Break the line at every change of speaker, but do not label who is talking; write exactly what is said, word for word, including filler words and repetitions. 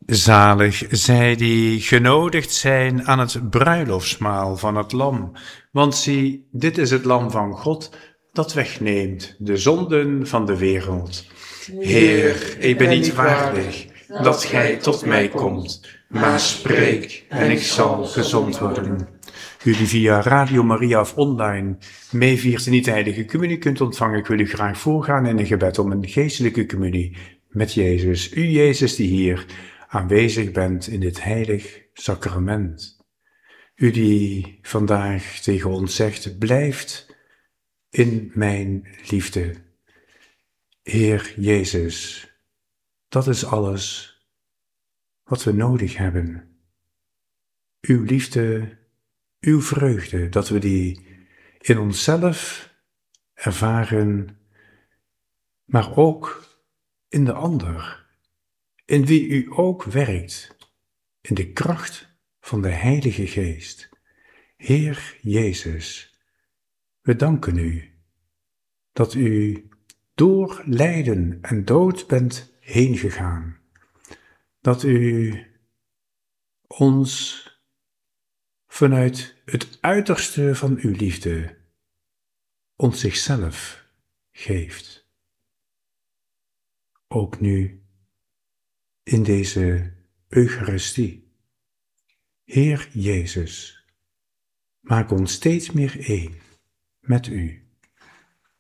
Zalig zij die genodigd zijn aan het bruiloftsmaal van het lam. Want zie, dit is het lam van God dat wegneemt de zonden van de wereld. Heer, ik ben niet waardig dat gij tot mij komt, maar spreek en ik zal gezond worden. U die via Radio Maria of online meeviert in die heilige communie kunt ontvangen, ik wil u graag voorgaan in een gebed om een geestelijke communie met Jezus. U Jezus die hier aanwezig bent in dit heilig sacrament. U die vandaag tegen ons zegt, blijft in mijn liefde. Heer Jezus, dat is alles wat we nodig hebben. Uw liefde, uw vreugde, dat we die in onszelf ervaren, maar ook in de ander, in wie u ook werkt, in de kracht van de Heilige Geest. Heer Jezus, we danken u dat u door lijden en dood bent heen gegaan, dat u ons vanuit het uiterste van uw liefde ons zichzelf geeft. Ook nu in deze Eucharistie. Heer Jezus, maak ons steeds meer één met u.